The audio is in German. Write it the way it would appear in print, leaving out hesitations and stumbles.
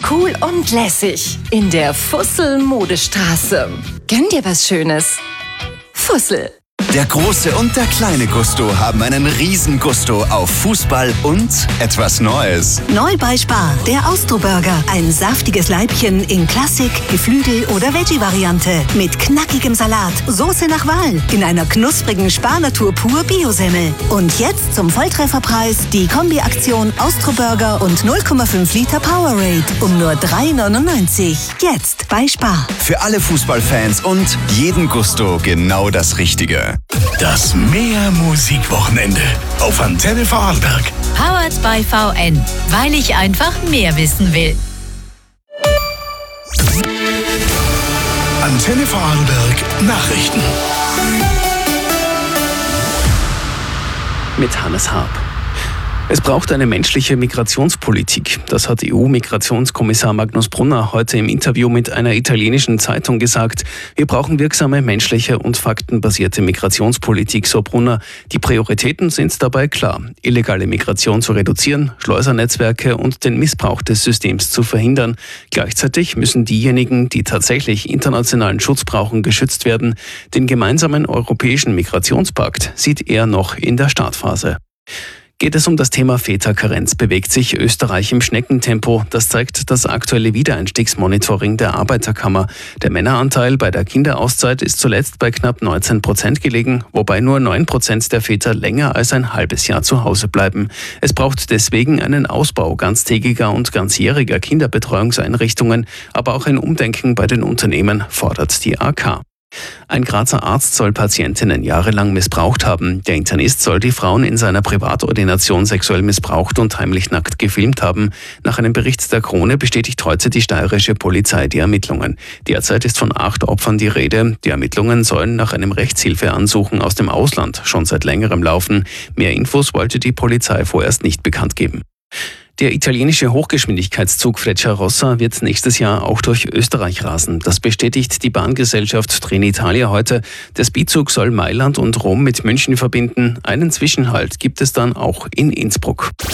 cool und lässig in der Fussel-Modestraße. Gönn dir was Schönes. Fussel. Der große und der kleine Gusto haben einen riesen Gusto auf Fußball und etwas Neues. Neu bei Spar, der Austro-Burger. Ein saftiges Leibchen in Klassik, Geflügel- oder Veggie-Variante. Mit knackigem Salat, Soße nach Wahl. In einer knusprigen Spar-Natur pur Bio-Semmel. Und jetzt zum Volltrefferpreis die Kombi-Aktion Austro-Burger und 0,5 Liter Powerade um nur 3,99. Jetzt bei Spar. Für alle Fußballfans und jeden Gusto genau das Richtige. Das Mehr-Musik-Wochenende auf Antenne Vorarlberg. Powered by VN, weil ich einfach mehr wissen will. Antenne Vorarlberg Nachrichten. Mit Hannes Harp. Es braucht eine menschliche Migrationspolitik. Das hat EU-Migrationskommissar Magnus Brunner heute im Interview mit einer italienischen Zeitung gesagt. Wir brauchen wirksame menschliche und faktenbasierte Migrationspolitik, so Brunner. Die Prioritäten sind dabei klar. Illegale Migration zu reduzieren, Schleusernetzwerke und den Missbrauch des Systems zu verhindern. Gleichzeitig müssen diejenigen, die tatsächlich internationalen Schutz brauchen, geschützt werden. Den gemeinsamen europäischen Migrationspakt sieht er noch in der Startphase. Geht es um das Thema Väterkarenz, bewegt sich Österreich im Schneckentempo. Das zeigt das aktuelle Wiedereinstiegsmonitoring der Arbeiterkammer. Der Männeranteil bei der Kinderauszeit ist zuletzt bei knapp 19% gelegen, wobei nur 9% der Väter länger als ein halbes Jahr zu Hause bleiben. Es braucht deswegen einen Ausbau ganztägiger und ganzjähriger Kinderbetreuungseinrichtungen, aber auch ein Umdenken bei den Unternehmen, fordert die AK. Ein Grazer Arzt soll Patientinnen jahrelang missbraucht haben. Der Internist soll die Frauen in seiner Privatordination sexuell missbraucht und heimlich nackt gefilmt haben. Nach einem Bericht der Krone bestätigt heute die steirische Polizei die Ermittlungen. Derzeit ist von 8 Opfern die Rede. Die Ermittlungen sollen nach einem Rechtshilfeansuchen aus dem Ausland schon seit längerem laufen. Mehr Infos wollte die Polizei vorerst nicht bekannt geben. Der italienische Hochgeschwindigkeitszug Frecciarossa wird nächstes Jahr auch durch Österreich rasen. Das bestätigt die Bahngesellschaft Trenitalia heute. Der Speedzug soll Mailand und Rom mit München verbinden. Einen Zwischenhalt gibt es dann auch in Innsbruck.